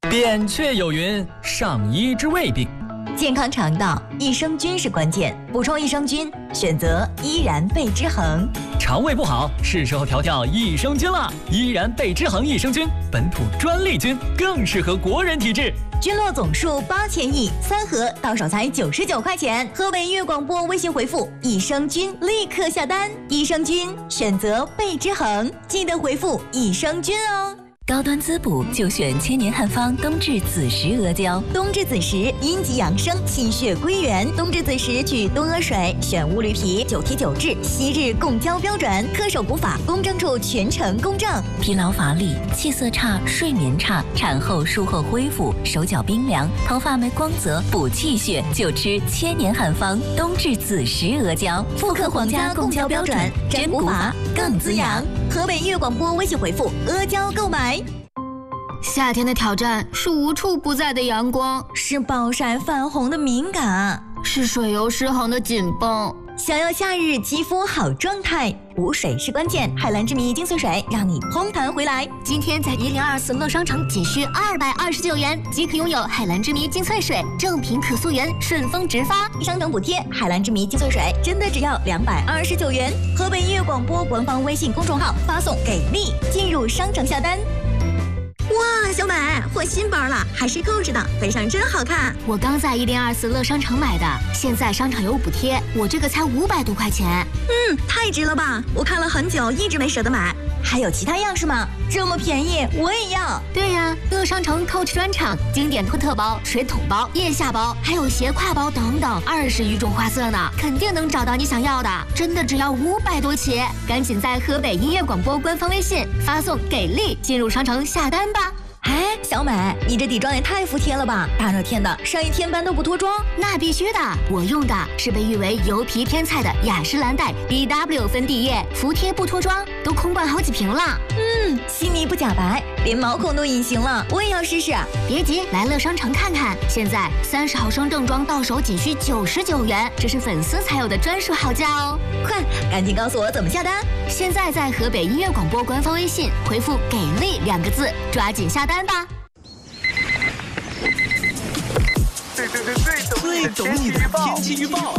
扁鹊有云：上医之未病。 健康肠道，益生菌是关键，补充益生菌，选择依然贝之恒。 肠胃不好，是时候调调益生菌了。依然贝之恒益生菌，本土专利菌，更适合国人体质。 菌落总数8000亿，3盒到手才99块钱。河北音乐广播微信回复益生菌，立刻下单。益生菌选择贝之恒，记得回复益生菌哦。 高端滋补就选千年汉方冬至子时阿胶。 冬至子时阴极养生，气血归元。冬至子时取冬阿水，选乌驴皮，9提9治，昔日共交标准，恪守古法，公证处全程公证。 疲劳乏力、气色差、睡眠差，产后术后恢复，手脚冰凉，头发没光泽，补气血就吃千年汉方冬至子时阿胶， 复刻皇家共交标准，真古法更滋养。河北音乐广播微信回复阿胶购买。 夏天的挑战是无处不在的阳光， 是暴晒泛红的敏感， 是水油失衡的紧绷。 想要夏日肌肤好状态，补水是关键。海蓝之谜精粹水让你嘭弹回来。 今天在1024乐商城仅需229元即可拥有海蓝之谜精粹水，正品可溯源，顺丰直发， 商城补贴。海蓝之谜精粹水真的只要229元。河北音乐广播官方微信公众号发送给力，进入商城下单。哇，小美换新包了，还是购置的，背上真好看。 我刚在1024乐商城买的，现在商场有补贴，我这个才500多块钱。 太值了吧！我看了很久，一直没舍得买。还有其他样式吗？这么便宜，我也要。 对呀，乐商城 Coach 专场，经典托特包、水桶包、腋下包，还有斜挎包等等，20余种花色呢，肯定能找到你想要的。真的只要500多起，赶紧在河北音乐广播官方微信发送给力，进入商城下单吧。 哎，小美，你这底妆也太服帖了吧！大热天的，上一天班都不脱妆？ 那必须的，我用的是被誉为油皮天菜的雅诗兰黛 BW 粉底液，服帖不脱妆，都空灌好几瓶了。 细腻不假白，连毛孔都隐形了，我也要试试。 别急，来乐商城看看，现在30毫升正装到手仅需99元，这是粉丝才有的专属好价哦！ 快，赶紧告诉我怎么下单。 现在在河北音乐广播官方微信回复“给力”2个字，抓紧下单吧。 最懂你的天气预报。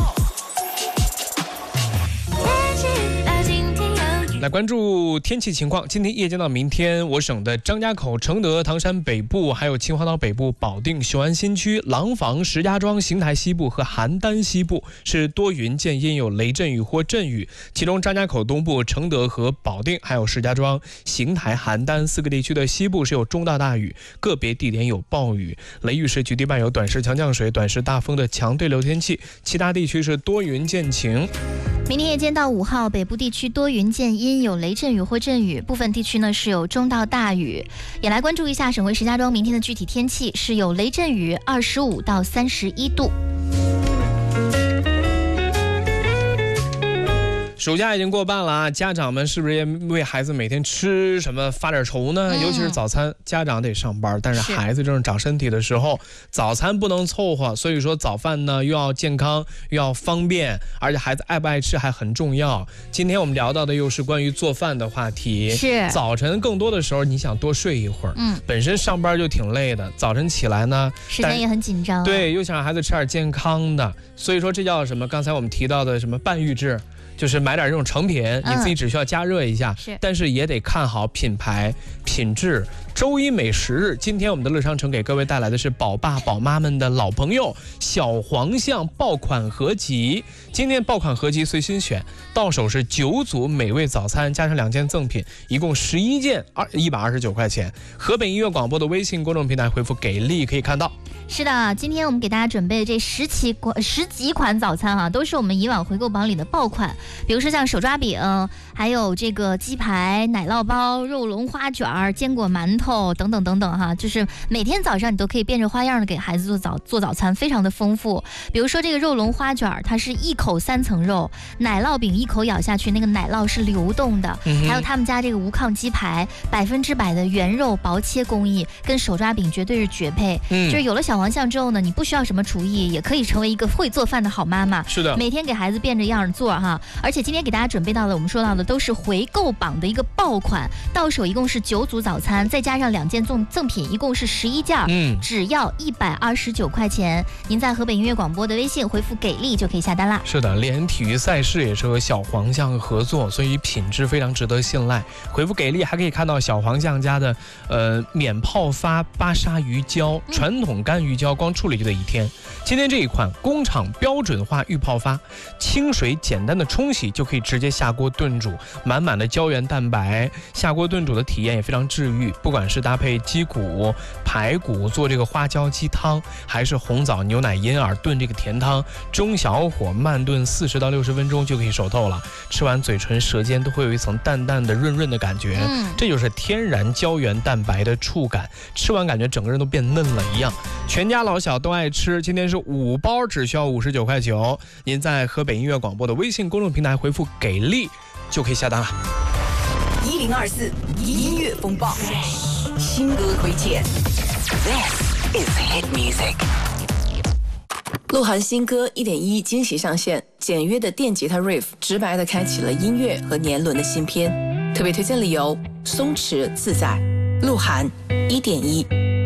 来关注天气情况。今天夜间到明天，我省的张家口、承德、唐山北部，还有秦皇岛北部、保定、雄安新区、廊坊、石家庄、邢台西部和邯郸西部是多云见阴，有雷阵雨或阵雨。其中张家口东部、承德和保定，还有石家庄、邢台、邯郸4个地区的西部是有中到大雨，个别地点有暴雨。雷雨时局地伴有短时强降水、短时大风的强对流天气。其他地区是多云见晴。 明天夜间到5号，北部地区多云见阴，有雷阵雨或阵雨，部分地区呢是有中到大雨。也来关注一下省会石家庄明天的具体天气，是有雷阵雨，25到31度。 暑假已经过半了啊，家长们是不是也为孩子每天吃什么发点愁呢？尤其是早餐，家长得上班，但是孩子正是长身体的时候，早餐不能凑合，所以说早饭呢又要健康又要方便，而且孩子爱不爱吃还很重要。今天我们聊到的又是关于做饭的话题， 是早晨更多的时候你想多睡一会儿，本身上班就挺累的，早晨起来呢时间也很紧张， 对，又想让孩子吃点健康的，所以说这叫什么？刚才我们提到的什么半预制。就是买点这种成品，你自己只需要加热一下，但是也得看好品牌、品质。周一美食日，今天我们的乐商城给各位带来的是宝爸宝妈们的老朋友小黄象爆款合集。今天爆款合集随心选，到手是9组美味早餐，加上2件赠品，一共11件，129块钱。河北音乐广播的微信公众平台回复给力可以看到。 是的，今天我们给大家准备的这10几款早餐都是我们以往回购榜里的爆款，比如说像手抓饼，还有这个鸡排、奶酪包、肉龙花卷、坚果馒头等等等等就是每天早上你都可以变着花样的给孩子做早餐，非常的丰富。比如说这个肉龙花卷，它是1口3层肉，奶酪饼1口咬下去，那个奶酪是流动的，还有他们家这个无抗鸡排，100%的原肉薄切工艺，跟手抓饼绝对是绝配。就是有了小王酱之后呢，你不需要什么厨艺，也可以成为一个会做饭的好妈妈。 是的， 每天给孩子变着样做哈。而且今天给大家准备到的，我们说到的都是回购榜的一个爆款，到手一共是9组早餐，再加上2件赠品，一共是11件，只要129块钱。您在河北音乐广播的微信回复给力就可以下单啦。 是的，连体育赛事也是和小黄酱合作，所以品质非常值得信赖。回复给力还可以看到小黄酱家的免泡发巴沙鱼胶，传统干鱼胶光处理就得1天。今天这一款工厂标准化预泡发，清水简单的冲洗就可以直接下锅炖煮，满满的胶原蛋白，下锅炖煮的体验也非常治愈。不管是搭配鸡骨、排骨做这个花椒鸡汤，还是红枣牛奶银耳炖这个甜汤，中小火慢炖40到60分钟就可以熟透了。吃完嘴唇舌尖都会有一层淡淡的润润的感觉，这就是天然胶原蛋白的触感，吃完感觉整个人都变嫩了一样。全家老小都爱吃，今天是5包只需要59块9，您在河北音乐广播的微信公众平台回复给力就可以下单了。 1024音乐风暴新歌推荐。This is hit music。鹿晗新歌1.1惊喜上线，简约的电吉他 riff 直白地开启了音乐和年轮的新篇。特别推荐理由：松弛自在。鹿晗1.1。